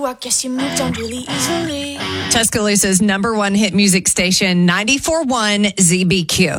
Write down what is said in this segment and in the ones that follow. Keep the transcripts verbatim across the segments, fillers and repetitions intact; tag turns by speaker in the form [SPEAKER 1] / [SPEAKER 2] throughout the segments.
[SPEAKER 1] I guess you moved on really easily.
[SPEAKER 2] Tuscaloosa's number one hit music station, ninety-four point one Z B Q.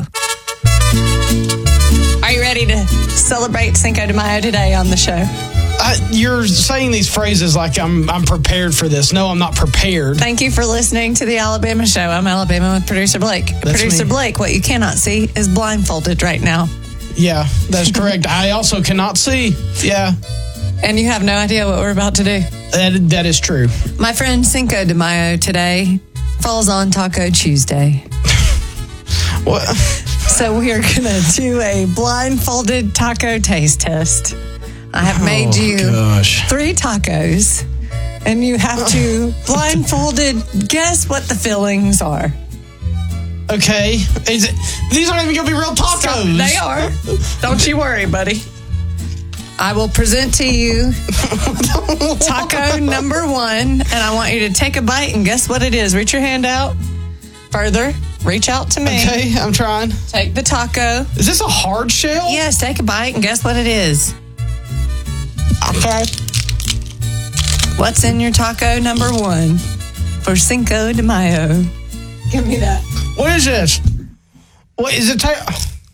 [SPEAKER 2] Are you ready to celebrate Cinco de Mayo today on the show?
[SPEAKER 3] Uh, you're saying these phrases like I'm I'm prepared for this. No, I'm not prepared.
[SPEAKER 2] Thank you for listening to the Alabama Show. I'm Alabama with producer Blake.
[SPEAKER 3] That's
[SPEAKER 2] producer
[SPEAKER 3] me.
[SPEAKER 2] Blake, what you cannot see is blindfolded right now.
[SPEAKER 3] Yeah, that's correct. I also cannot see. Yeah.
[SPEAKER 2] And you have no idea what we're about to do.
[SPEAKER 3] That That is true.
[SPEAKER 2] My friend, Cinco de Mayo today falls on Taco Tuesday.
[SPEAKER 3] What?
[SPEAKER 2] So we are going to do a blindfolded taco taste test. I have made
[SPEAKER 3] Oh,
[SPEAKER 2] you
[SPEAKER 3] gosh.
[SPEAKER 2] three tacos, and you have to blindfolded guess what the fillings are.
[SPEAKER 3] Okay. Is it, these aren't even going to be real tacos.
[SPEAKER 2] They are. Don't you worry, buddy. I will present to you taco number one, and I want you to take a bite and guess what it is. Reach your hand out further. Reach out to me.
[SPEAKER 3] Okay, I'm trying.
[SPEAKER 2] Take the taco.
[SPEAKER 3] Is this a hard shell?
[SPEAKER 2] Yes, take a bite and guess what it is.
[SPEAKER 3] Okay.
[SPEAKER 2] What's in your taco number one for Cinco de Mayo? Give me that.
[SPEAKER 3] What is this? What is it? Ta-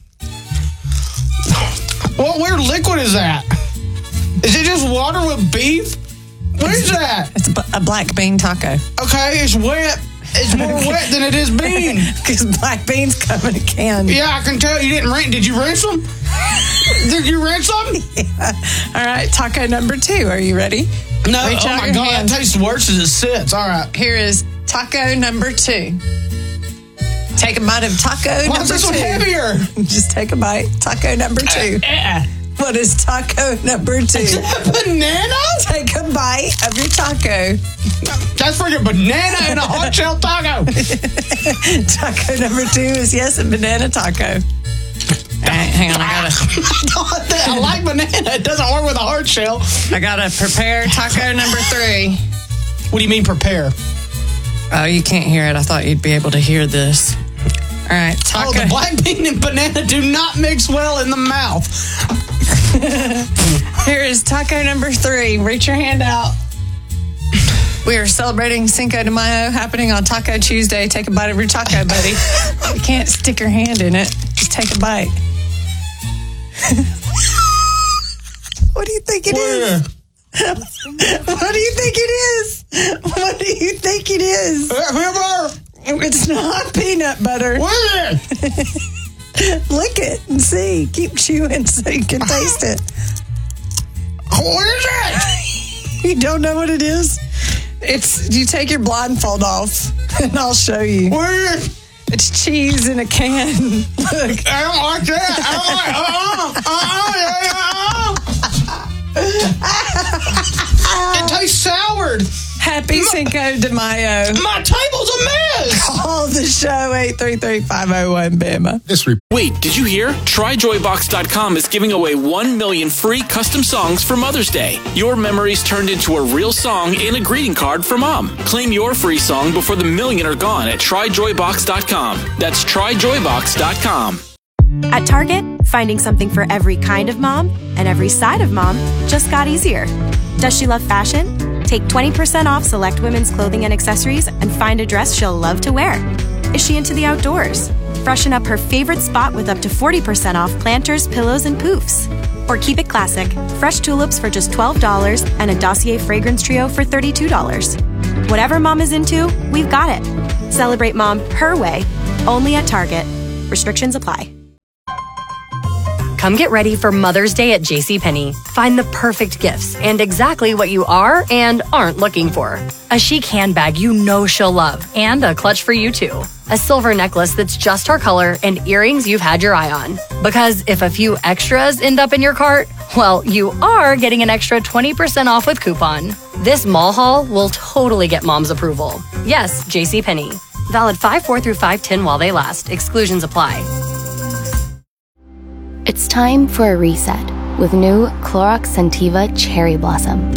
[SPEAKER 3] what weird liquid is that? Is it just water with beef? What is that?
[SPEAKER 2] It's a, b- a black bean taco.
[SPEAKER 3] Okay, it's wet. It's more wet than it is bean.
[SPEAKER 2] Because black beans come in a can.
[SPEAKER 3] Yeah, I can tell you didn't rinse. Did you rinse them? Did you rinse them?
[SPEAKER 2] Yeah. All right, taco number two. Are you ready?
[SPEAKER 3] No.
[SPEAKER 2] Reach
[SPEAKER 3] Oh
[SPEAKER 2] out
[SPEAKER 3] my
[SPEAKER 2] your
[SPEAKER 3] God,
[SPEAKER 2] hand.
[SPEAKER 3] that tastes worse as it sits. All right.
[SPEAKER 2] Here is taco number two. Take a bite of taco
[SPEAKER 3] Why
[SPEAKER 2] number
[SPEAKER 3] is this
[SPEAKER 2] two.
[SPEAKER 3] one heavier?
[SPEAKER 2] Just take a bite. Taco number two.
[SPEAKER 3] Uh,
[SPEAKER 2] What is taco number two?
[SPEAKER 3] is that banana?
[SPEAKER 2] Take a bite of your taco.
[SPEAKER 3] That's freaking banana in a hot shell taco.
[SPEAKER 2] Taco number two is, yes, a banana taco. All right, hang on. I gotta,
[SPEAKER 3] I like banana. It doesn't work with a hard shell.
[SPEAKER 2] I gotta prepare taco number three.
[SPEAKER 3] What do you mean prepare?
[SPEAKER 2] Oh, you can't hear it. I thought you'd be able to hear this. All right, taco.
[SPEAKER 3] Oh, the black bean and banana do not mix well in the mouth.
[SPEAKER 2] Here is taco number three. Reach your hand out. We are celebrating Cinco de Mayo happening on Taco Tuesday. Take a bite of your taco, buddy. You can't stick your hand in it. Just take a bite. What do you think it
[SPEAKER 3] Where?
[SPEAKER 2] is? What do you think it is? What do you think it is?
[SPEAKER 3] Remember?
[SPEAKER 2] It's not peanut butter.
[SPEAKER 3] Where is it?
[SPEAKER 2] Lick it and see. Keep chewing so you can taste it.
[SPEAKER 3] Where is it?
[SPEAKER 2] You don't know what it is? It's you take your blindfold off and I'll show you.
[SPEAKER 3] Where is it?
[SPEAKER 2] It's cheese in a can. Look.
[SPEAKER 3] I don't like that. I don't like uh-uh. Uh-uh. It tastes soured.
[SPEAKER 2] Happy Cinco de Mayo.
[SPEAKER 3] My table's a mess.
[SPEAKER 2] Call the show eight three three, five oh one, B A M A.
[SPEAKER 4] This re- Wait, did you hear? Try Joy Box dot com is giving away one million free custom songs for Mother's Day. Your memories turned into a real song and a greeting card for Mom. Claim your free song before the million are gone at Try Joy Box dot com. That's Try Joy Box dot com.
[SPEAKER 5] At Target, finding something for every kind of mom and every side of mom just got easier. Does she love fashion? Take twenty percent off select women's clothing and accessories and find a dress she'll love to wear. Is she into the outdoors? Freshen up her favorite spot with up to forty percent off planters, pillows, and poofs. Or keep it classic, fresh tulips for just twelve dollars and a Dossier fragrance trio for thirty-two dollars. Whatever mom is into, we've got it. Celebrate mom her way, only at Target. Restrictions apply.
[SPEAKER 6] Come get ready for Mother's Day at JCPenney. Find the perfect gifts and exactly what you are and aren't looking for. A chic handbag you know she'll love and a clutch for you too. A silver necklace that's just her color and earrings you've had your eye on. Because if a few extras end up in your cart, well, you are getting an extra twenty percent off with coupon. This mall haul will totally get mom's approval. Yes, JCPenney. Valid five four through five ten while they last. Exclusions apply.
[SPEAKER 7] It's time for a reset with new Clorox Scentiva Cherry Blossom.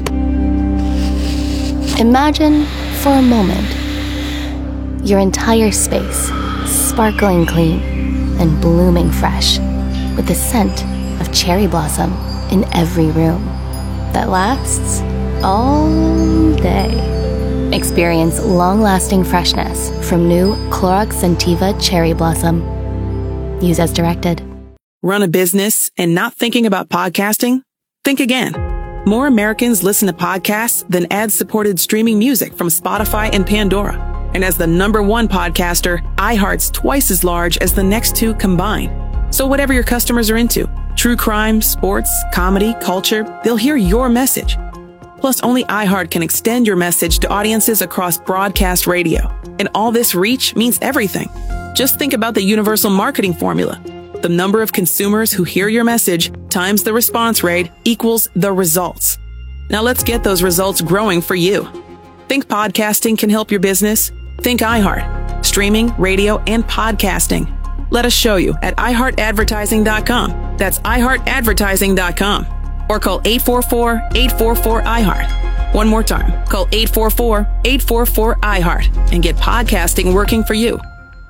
[SPEAKER 7] Imagine, for a moment, your entire space sparkling clean and blooming fresh with the scent of cherry blossom in every room that lasts all day. Experience long-lasting freshness from new Clorox Scentiva Cherry Blossom. Use as directed.
[SPEAKER 8] Run a business and not thinking about podcasting? Think again. More Americans listen to podcasts than ad-supported streaming music from Spotify and Pandora. And as the number one podcaster, iHeart's twice as large as the next two combined. So whatever your customers are into, true crime, sports, comedy, culture, they'll hear your message. Plus, only iHeart can extend your message to audiences across broadcast radio. And all this reach means everything. Just think about the universal marketing formula. The number of consumers who hear your message times the response rate equals the results. Now let's get those results growing for you. Think podcasting can help your business? Think iHeart. Streaming, radio, and podcasting. Let us show you at i heart advertising dot com. That's i heart advertising dot com. Or call eight four four, eight four four, I heart. One more time. Call eight four four, eight four four, I heart and get podcasting working for you.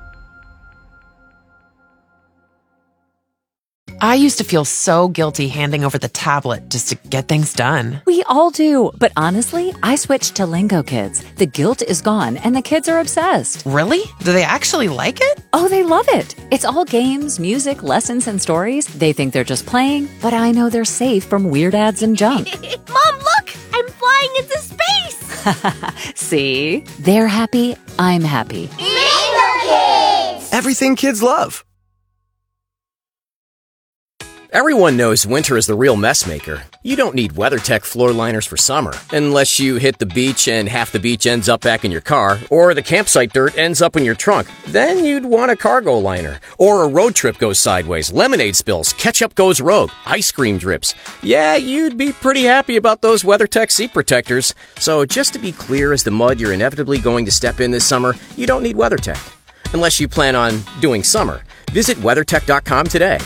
[SPEAKER 9] I used to feel so guilty handing over the tablet just to get things done.
[SPEAKER 10] We all do. But honestly, I switched to Lingo Kids. The guilt is gone and the kids are obsessed.
[SPEAKER 9] Really? Do they actually like it?
[SPEAKER 10] Oh, they love it. It's all games, music, lessons, and stories. They think they're just playing, but I know they're safe from weird ads and junk.
[SPEAKER 11] Mom, look! I'm flying into space!
[SPEAKER 10] See? They're happy. I'm happy.
[SPEAKER 11] Lingo Kids!
[SPEAKER 12] Everything kids love. Everyone knows winter is the real mess maker. You don't need WeatherTech floor liners for summer, unless you hit the beach and half the beach ends up back in your car, or the campsite dirt ends up in your trunk. Then you'd want a cargo liner. Or a road trip goes sideways, lemonade spills, ketchup goes rogue, ice cream drips. Yeah, you'd be pretty happy about those WeatherTech seat protectors. So just to be clear as the mud you're inevitably going to step in this summer, you don't need WeatherTech. Unless you plan on doing summer. Visit WeatherTech dot com today.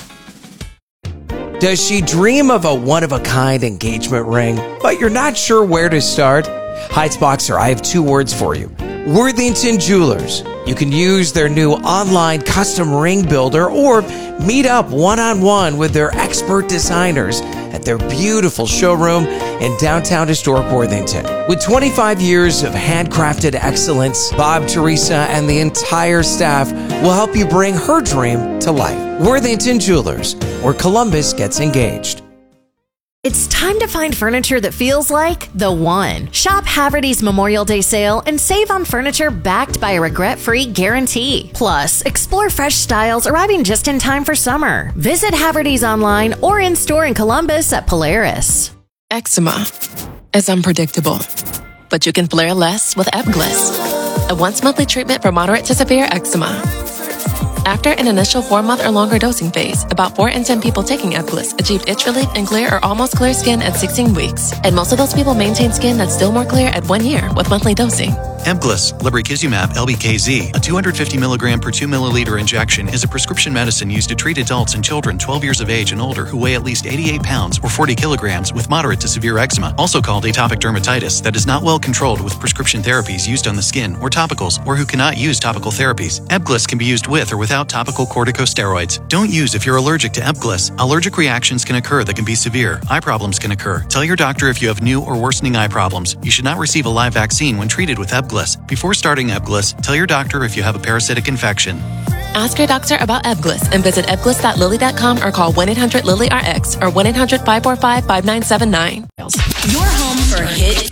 [SPEAKER 13] Does she dream of a one-of-a-kind engagement ring, but you're not sure where to start? Heights Boxer, I have two words for you. Worthington Jewelers. You can use their new online custom ring builder or meet up one-on-one with their expert designers at their beautiful showroom in downtown historic Worthington. With twenty-five years of handcrafted excellence, Bob, Teresa, and the entire staff will help you bring her dream to life. Worthington Jewelers, where Columbus gets engaged.
[SPEAKER 14] It's time to find furniture that feels like the one. Shop Haverty's Memorial Day sale and save on furniture backed by a regret-free guarantee. Plus, explore fresh styles arriving just in time for summer. Visit Haverty's online or in-store in Columbus at Polaris.
[SPEAKER 15] Eczema is unpredictable, but you can flare less with Ebglyss, a once-monthly treatment for moderate to severe eczema. After an initial four-month or longer dosing phase, about four in ten people taking Ebglyss achieved itch relief and clear or almost clear skin at sixteen weeks. And most of those people maintain skin that's still more clear at one year with monthly dosing.
[SPEAKER 16] Ebglyss, lebrikizumab L B K Z, a two hundred fifty milligram per two milliliter injection, is a prescription medicine used to treat adults and children twelve years of age and older who weigh at least eighty-eight pounds or forty kilograms with moderate to severe eczema, also called atopic dermatitis, that is not well controlled with prescription therapies used on the skin or topicals, or who cannot use topical therapies. Ebglyss can be used with or without topical corticosteroids. Don't use if you're allergic to Ebglyss. Allergic reactions can occur that can be severe. Eye problems can occur. Tell your doctor if you have new or worsening eye problems. You should not receive a live vaccine when treated with Ebglyss. Before starting Ebglyss, tell your doctor if you have a parasitic infection.
[SPEAKER 15] Ask your doctor about Ebglyss and visit ebglyss dot lilly dot com or call one eight hundred lilly R X or one eight hundred five four five five nine seven nine.
[SPEAKER 17] Your home for hit